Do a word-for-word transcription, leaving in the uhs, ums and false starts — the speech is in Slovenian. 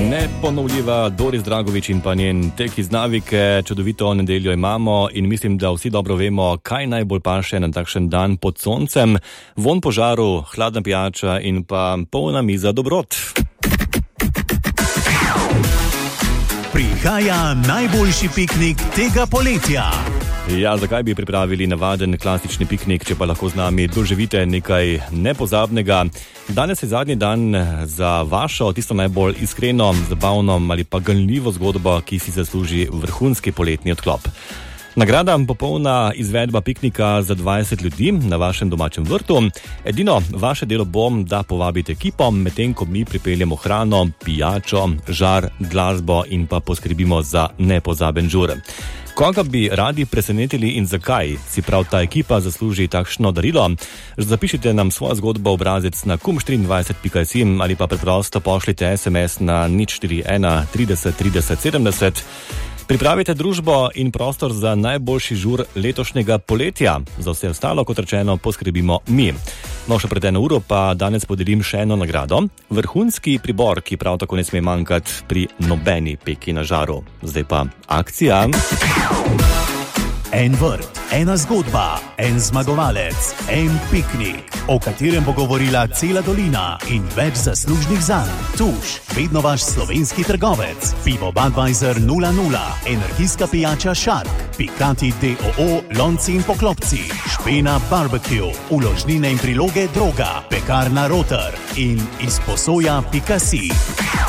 Neponovljiva Doris Dragovič in pa njen tek iz navike, čudovito nedeljo imamo in mislim, da vsi dobro vemo, kaj najbolj paše na takšen dan pod soncem. Vonj po žaru, hladna pijača in pa polna miza dobrot. Prihaja najboljši piknik tega poletja. Ja, zakaj bi pripravili navaden klasični piknik, če pa lahko z nami doživite nekaj nepozabnega. Danes je zadnji dan za vašo, tisto najbolj iskreno, zabavno ali pa ganljivo zgodbo, ki si zasluži vrhunski poletni odklop. Nagrada popolna izvedba piknika za dvajset ljudi na vašem domačem vrtu. Edino vaše delo bo, da povabite ekipo, medtem ko mi pripeljemo hrano, pijačo, žar, glasbo in pa poskrbimo za nepozaben žur. Koga bi radi presenetili in zakaj si prav ta ekipa zasluži takšno darilo? Zapišite nam svojo zgodbo obrazec na kum štiriindvajset pika si ali pa preprosto pošljite es em es na nič štiri ena trideset trideset sedemdeset. Pripravite družbo in prostor za najboljši žur letošnjega poletja. Za vse ostalo, kot rečeno, poskrbimo mi. No, še pred eno uro pa danes podelim še eno nagrado. Vrhunski pribor, ki prav tako ne sme manjkati pri nobeni peki na žaru. Zdaj pa akcija. En vrt, ena zgodba, en zmagovalec, en piknik, o katerem bo govorila cela dolina in več zaslužnih zanj. Tuš, vedno vaš slovenski trgovec. Pivo Budweiser nula nula, energijska pijača Shark, Pikati D O O, lonci in poklopci, Špena barbecue, uložnine in priloge Droga, pekarna Roter in izposoja pika si.